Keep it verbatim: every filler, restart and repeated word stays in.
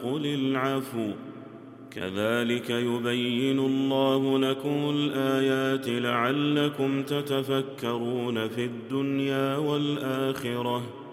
قل العفو كذلك يبين الله لكم الآيات لعلكم تتفكرون في الدنيا والآخرة